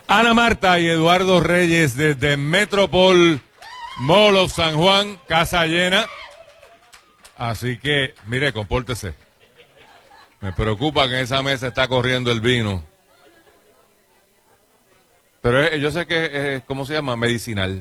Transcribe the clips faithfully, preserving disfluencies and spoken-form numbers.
Ana Marta y Eduardo Reyes desde Metropol Mall of San Juan, casa llena. Así que, mire, compórtese. Me preocupa que en esa mesa está corriendo el vino. Pero es, yo sé que es, ¿cómo se llama? Medicinal.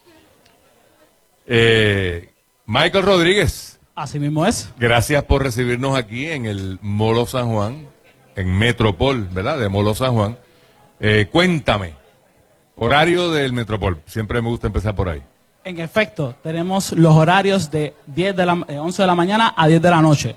Eh, Michael Rodríguez. Así mismo es. Gracias por recibirnos aquí en el Mall of San Juan, en Metropol, ¿verdad? De Mall of San Juan. Eh, cuéntame, horario del Metropol. Siempre me gusta empezar por ahí. En efecto, tenemos los horarios de, diez de la, eh, once de la mañana a diez de la noche.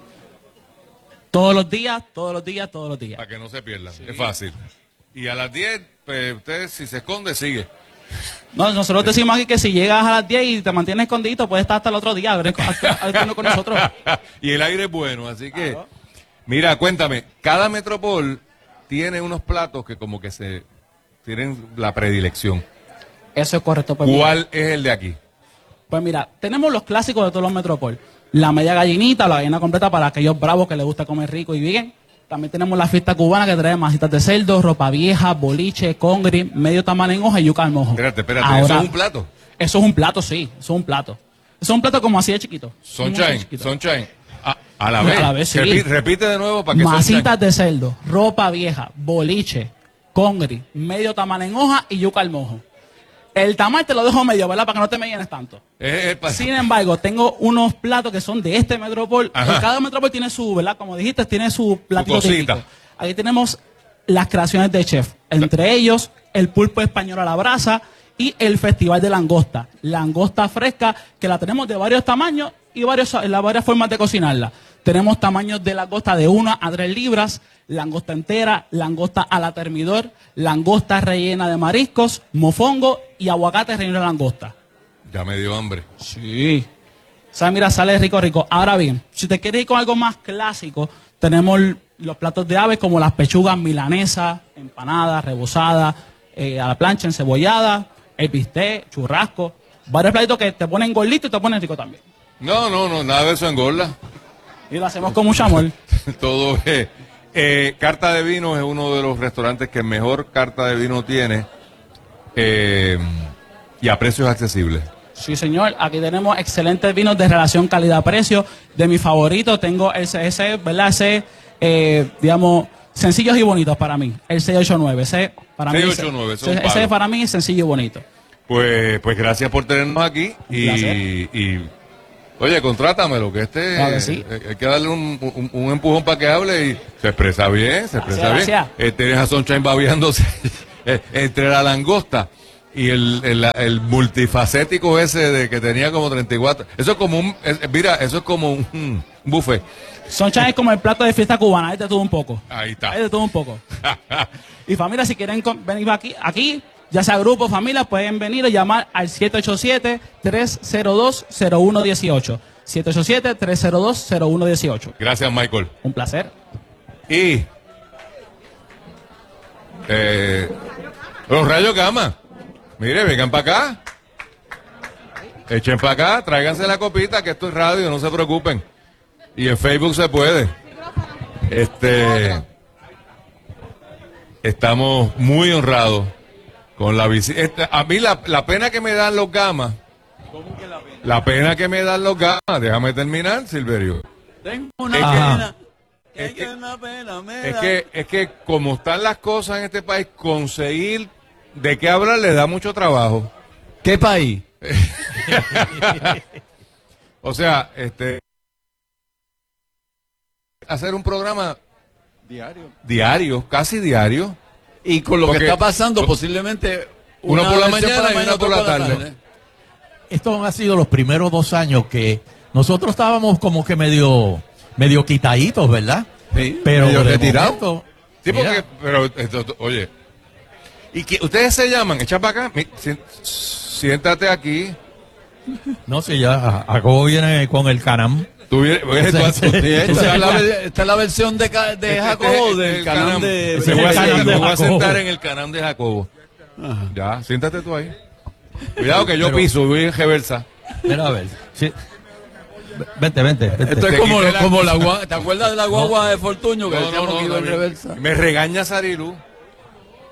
Todos los días, todos los días, todos los días. Para que no se pierdan, sí. Es fácil. Y a las diez, pues, usted si se esconde, sigue. No, nosotros decimos aquí que si llegas a las diez y te mantienes escondido, puedes estar hasta el otro día a ver, a ver con nosotros. Y el aire es bueno, así que... Claro. Mira, cuéntame, cada Metropol tiene unos platos que como que se tienen la predilección. Eso es correcto. Pues ¿cuál mira, es el de aquí? Pues mira, tenemos los clásicos de todos los Metropol. La media gallinita, la gallina completa para aquellos bravos que les gusta comer rico y bien. También tenemos la fiesta cubana que trae masitas de cerdo, ropa vieja, boliche, congri, medio tamal en hoja y yuca al mojo. Espérate, espérate, Ahora, ¿eso es un plato? Eso es un plato, sí, eso es un plato. Eso es un plato como así de chiquito. Sunshine, sunshine. A, a la vez, a la vez sí. repite, repite de nuevo para que masitas de cerdo, ropa vieja, boliche, congri, medio tamal en hoja y yuca al mojo. El tamal te lo dejo medio, ¿verdad? Para que no te me llenes tanto. Eh, eh, Sin embargo, tengo unos platos que son de este Metropol. Ajá. Cada Metropol tiene su, ¿verdad? Como dijiste, tiene su platito típico. Aquí tenemos las creaciones de chef. Entre ellos, el pulpo español a la brasa y el festival de langosta. Langosta fresca, que la tenemos de varios tamaños y varios, las varias formas de cocinarla. Tenemos tamaños de langosta de una a tres libras, langosta entera, langosta a la termidor, langosta rellena de mariscos, mofongo y aguacate relleno de langosta. Ya me dio hambre. Sí. O sea, mira, sale rico, rico. Ahora bien, si te quieres ir con algo más clásico, tenemos los platos de aves como las pechugas milanesas, empanadas, rebozadas, eh, a la plancha, encebollada, el bistec, churrasco. Varios platitos que te ponen gordito y te ponen rico también. No, no, no, nada de eso engorda. Y lo hacemos con mucho amor. Todo es. Eh, Carta de Vino es uno de los restaurantes que mejor carta de vino tiene eh, y a precios accesibles. Sí, señor. Aquí tenemos excelentes vinos de relación calidad-precio. De mi favorito tengo ese, ese ¿verdad? Ese, eh, digamos, sencillos y bonitos para mí. El seiscientos ochenta y nueve. Ese, para mí, seiscientos ochenta y nueve, ese, ese para mí es sencillo y bonito. Pues, pues gracias por tenernos aquí. Y, y, oye, contrátamelo, que este claro que sí. eh, hay que darle un, un, un empujón para que hable y se expresa bien, se expresa gracias, bien. Gracias. Eh, tienes a Sunshine babeándose entre la langosta y el, el, el multifacético ese de que tenía como treinta y cuatro. Eso es como un, es, mira, eso es como un, un buffet. Sunshine es como el plato de fiesta cubana, ahí te tuvo un poco. Ahí está. Ahí te tuvo un poco. Y familia, si quieren venir aquí, aquí, ya sea grupo, familia, pueden venir a llamar al siete ocho siete, tres cero dos, cero uno uno ocho. siete ocho siete, tres cero dos, cero uno uno ocho. Gracias, Michael. Un placer. Y eh, los rayos gamma. Mire, vengan para acá. Echen para acá, tráiganse la copita, que esto es radio, no se preocupen. Y en Facebook se puede. Este, estamos muy honrados con la visita. Este, a mí la, la pena que me dan los gamas. ¿Cómo que la pena? La pena que me dan los gamas. Déjame terminar, Silverio. Tengo una es pena. Que, es, que, una pena me es, da. que, es que como están las cosas en este país, conseguir de qué hablar le da mucho trabajo. ¿Qué país? O sea, este hacer un programa diario, diario, casi diario, y con lo porque, que está pasando posiblemente uno por la mañana y uno por la tarde. tarde. Estos han sido los primeros dos años que nosotros estábamos como que medio medio quitaditos, ¿verdad? Sí, pero medio retirados. Sí, mira. porque, pero esto, oye, y que ustedes se llaman, echa para acá, siéntate aquí. No sé, ya Jacobo viene con el Canam. Tú vienes, esta, esta, es la, esta es la versión de, de Jacobo, este, del canal, canal de... Se voy a, sentar, me voy a sentar en el canal de Jacobo. Ajá. Ya, siéntate tú ahí. Cuidado que yo Pero, piso, voy en reversa. Mira, a ver. Sí. Vente, vente, vente. Esto es como, la, como la guagua. ¿Te acuerdas de la guagua no. de Fortuño que no, decíamos no, no, que iba no, en reversa? Me regaña Sarilu.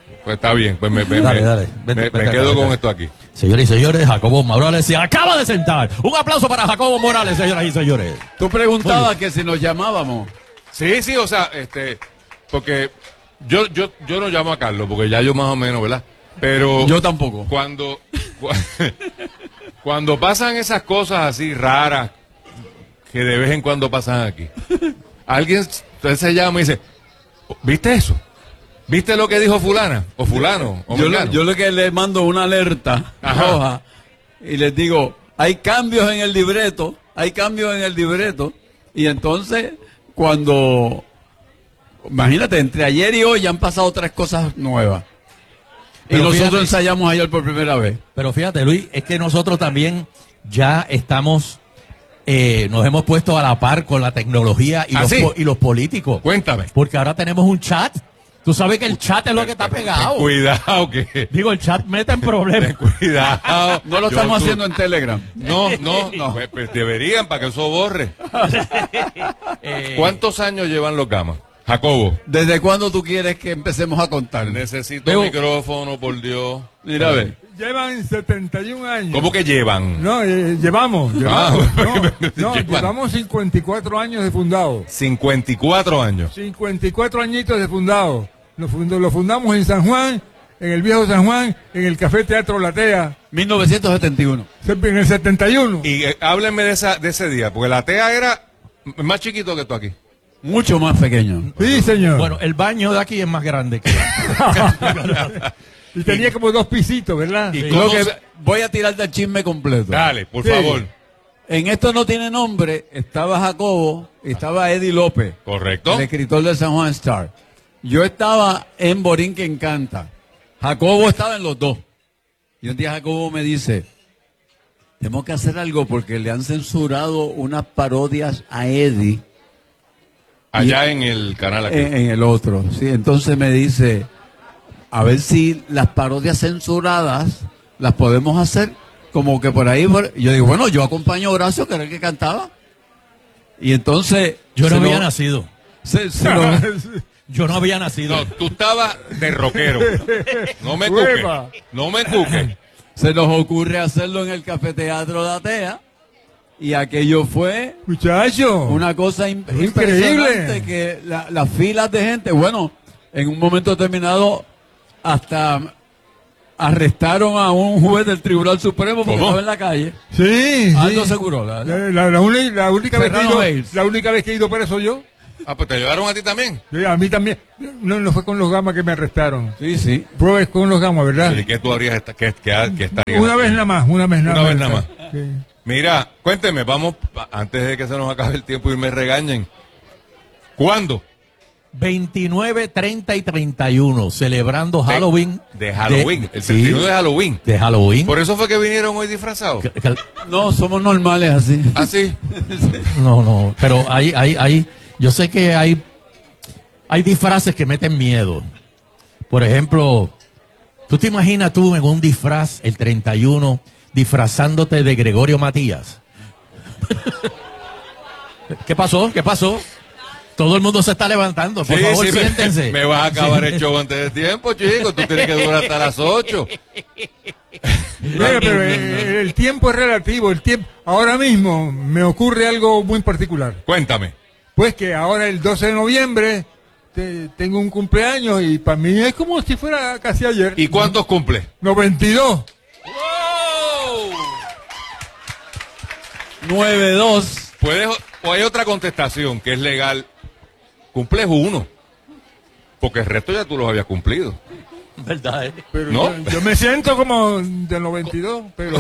Pues está bien, pues me, me, Dale, me, dale, vete, me- vete me acá, quedo vete con acá. esto aquí. Señores y señores, Jacobo Morales se acaba de sentar. Un aplauso para Jacobo Morales, señoras y señores. Tú preguntabas que si nos llamábamos. Sí, sí, o sea, este, porque yo, yo, yo no llamo a Carlos, porque ya yo más o menos, ¿verdad? Pero Yo tampoco. cuando, cu- cuando pasan esas cosas así raras que de vez en cuando pasan aquí, alguien entonces se llama y dice, ¿viste eso? ¿Viste lo que dijo fulana? O fulano, o Yo, lo, mengano? yo lo que le mando una alerta Ajá. roja y les digo, hay cambios en el libreto, hay cambios en el libreto. Y entonces, cuando, imagínate, entre ayer y hoy ya han pasado tres cosas nuevas. Y Pero nosotros fíjate- ensayamos ayer por primera vez. Pero fíjate, Luis, es que nosotros también ya estamos, eh, nos hemos puesto a la par con la tecnología y, ¿Ah, los, sí? po- y los políticos. Cuéntame. Porque ahora tenemos un chat. Tú sabes que el chat es lo que está pegado. Cuidado que... Digo, el chat mete en problemas. Cuidado. No lo Yo- estamos tú- haciendo en Telegram. No, no, no. Pues, pues deberían para que eso borre. Eh, ¿Cuántos años llevan los gamas? Jacobo. ¿Desde cuándo tú quieres que empecemos a contar? Necesito Veo- micrófono, por Dios. Mira, a ver. Llevan setenta y un años. ¿Cómo que llevan? No, eh, llevamos. llevamos. Ah, no, no, llevan. llevamos cincuenta y cuatro años de fundado. cincuenta y cuatro años. cincuenta y cuatro añitos de fundado. Lo, fundó- lo fundamos en San Juan, en el viejo San Juan, en el Café Teatro Latea, mil novecientos setenta y uno. en el setenta y uno. Y eh, háblenme de, esa, de ese día, porque la T E A era m- más chiquito que tú aquí. Mucho más pequeño. Sí, señor. Bueno, el baño de aquí es más grande que... y tenía como dos pisitos, ¿verdad? Y Lo cómo que- se- Voy a tirarte el chisme completo. Dale, por Sí. favor. En esto no tiene nombre, estaba Jacobo, estaba Eddie López, ¿Correcto? el escritor del San Juan Star. Yo estaba en Borín que encanta. Jacobo estaba en los dos. Y un día Jacobo me dice, tenemos que hacer algo porque le han censurado unas parodias a Eddie Allá en el canal aquí. en, en el otro. Sí, entonces me dice, a ver si las parodias censuradas las podemos hacer como que por ahí. por- Yo digo, bueno, yo acompaño a Horacio, que era el que cantaba. Y entonces... Yo no se había lo- nacido. se- se lo- Yo no había nacido. No, tú estabas de rockero. No me cuques. Hueva. No me cuques. se nos ocurre hacerlo en el Cafeteatro de Atea. Y aquello fue Muchacho. una cosa im- Increíble. impresionante, que la- las filas de gente, bueno, en un momento determinado hasta arrestaron a un juez del Tribunal Supremo porque ¿Cómo? estaba en la calle. Sí, sí. Aldo Seguro, la- La, la- la uni- la única vez que he Serrano ido, Bales. la única vez que he ido preso yo. Ah, pues te llevaron a ti también. Sí, a mí también. No, no fue con los gamas que me arrestaron. Sí, sí. Fue con los gamas, ¿verdad? ¿Y qué tú harías? esta- ¿Qué, qué, qué estarías Una vez haciendo? nada más, una vez nada Una más. vez nada más. Sí. Mira, cuénteme, vamos, antes de que se nos acabe el tiempo y me regañen. ¿Cuándo? veintinueve, treinta y treinta y uno, celebrando Halloween. De, de Halloween. el sí, treinta y uno de Halloween. de Halloween. Por eso fue que vinieron hoy disfrazados. Que- que- No, somos normales así. ¿Ah, sí? No, no, pero hay, hay, hay, yo sé que hay, hay disfraces que meten miedo. Por ejemplo, ¿tú te imaginas tú en un disfraz el treinta y uno disfrazándote de Gregorio Matías? ¿Qué pasó? ¿Qué pasó? Todo el mundo se está levantando. Por Sí, favor, sí, me- siéntense. Me, vas a acabar el show antes de tiempo, chico. Tú tienes que durar hasta las ocho. Mira, pero eh, el tiempo es relativo. El tiempo. Ahora mismo me ocurre algo muy particular. Cuéntame. Pues que ahora el doce de noviembre te- tengo un cumpleaños y para mí es como si fuera casi ayer. ¿Y cuántos cumple? noventa y dos. nueve dos. Puedes, o hay otra contestación que es legal. Cumples uno. Porque el resto ya tú los habías cumplido. ¿Verdad? eh? Pero ¿No? yo, yo me siento como de noventa y dos, pero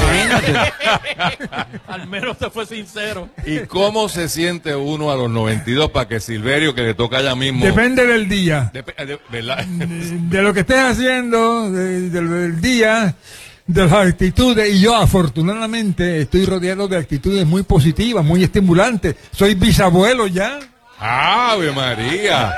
Al menos te fue sincero. ¿Y cómo se siente uno a los noventa y dos para que Silverio, que le toca allá mismo... depende del día. Dep- de- ¿verdad? De lo que estés haciendo, de- del, del día, de las actitudes. Y yo afortunadamente estoy rodeado de actitudes muy positivas, muy estimulantes. Soy bisabuelo ya. ¡Ave María!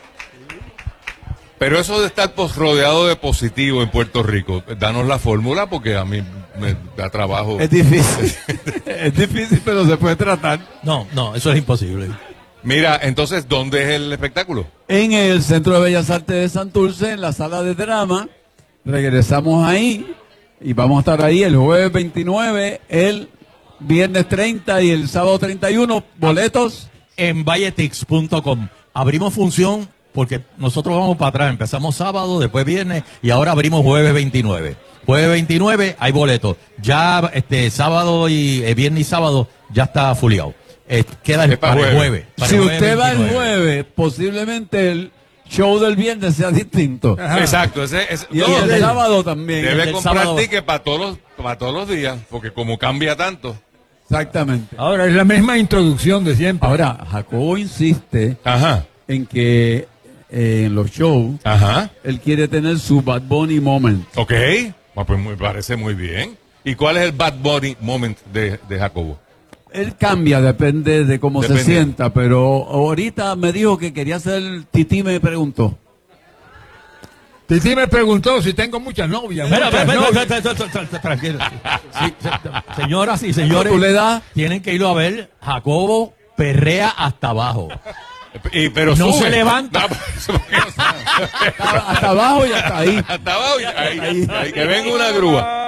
Pero eso de estar pos- rodeado de positivo en Puerto Rico, danos la fórmula porque a mí me da trabajo. Es difícil. Es difícil, pero se puede tratar. No, no, eso es imposible. Mira, entonces, ¿dónde es el espectáculo? En el Centro de Bellas Artes de Santurce, en la sala de drama. Regresamos ahí y vamos a estar ahí el jueves veintinueve, el viernes treinta y el sábado treinta y uno. Boletos en valletix punto com. Abrimos función porque nosotros vamos para atrás. Empezamos sábado, después viernes y ahora abrimos jueves veintinueve. Jueves veintinueve hay boletos. Ya este sábado y eh, viernes y sábado ya está fuliado. Eh, queda el, para jueves. el jueves. Para si el jueves usted va veintinueve. el jueves, posiblemente el show del viernes sea distinto. Ajá. Exacto, ese, ese- Y no, el del debe- sábado también. debe del comprar sábado. tickets para todos los, para todos los días, porque como cambia tanto. Exactamente. Ahora es la misma introducción de siempre. Ahora, Jacobo insiste Ajá, en que eh, en los shows ajá, él quiere tener su Bad Bunny moment. ok, bueno, pues me parece muy bien. ¿Y cuál es el Bad Bunny moment de, de Jacobo? Él cambia, depende de cómo Depende. se sienta, pero ahorita me dijo que quería hacer, Titi me preguntó. Titi me preguntó si tengo muchas novias. Espera, muchas espera, novias. espera, espera, espera, espera, tranquilo. Sí, se- señoras y señores, ¿Tú le das? tienen que irlo a ver. Jacobo perrea hasta abajo. Y, pero No sube. se levanta. No, Hasta, hasta abajo y hasta ahí. hasta abajo y ahí, ahí, ahí, que venga una grúa.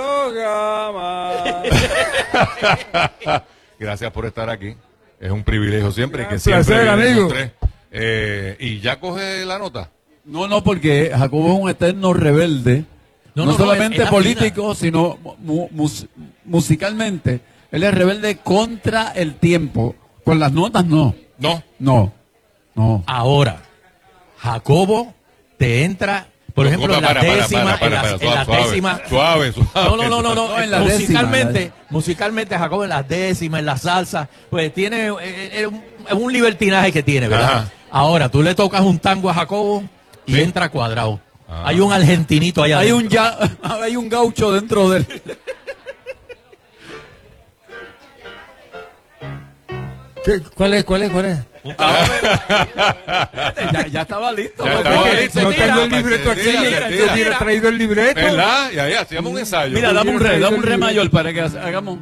Gracias por estar aquí. Es un privilegio siempre. y que Un siempre placer, vienen amigo. los tres. Eh, y ya coge la nota. No, no, porque Jacobo es un eterno rebelde. No, No, no, no, solamente es- es político, sino mu- mus- musicalmente. Él es rebelde contra el tiempo. Con las notas no. No. No. No. Ahora, Jacobo te entra, por No, ejemplo, para, en la para, para, décima, para, para, en la, para, en la suave, décima. suave, suave. No, no, no, no, no. No, en la musicalmente, décima. musicalmente Jacobo en las décimas, en la salsa, pues tiene eh, eh, es un, es un libertinaje que tiene, ¿verdad? Ajá. Ahora, tú le tocas un tango a Jacobo y Sí. entra cuadrado. Ah. Hay un argentinito allá Hay adentro. un, ya, hay un gaucho dentro del... ¿Qué? ¿Cuál es? ¿Cuál es? ¿Cuál es? ya, ya estaba listo. Ya Porque estaba se listo. No tira. tengo el libreto se aquí. tira, se Yo tira. hubiera traído el libreto. ¿Verdad? Y ahí hacíamos un ensayo. Mira, dame un re, dame un re mayor para que hagamos.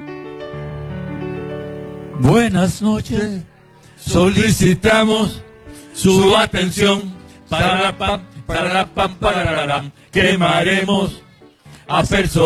Buenas noches. Solicitamos su atención para pam, para pam, para quemaremos a personas.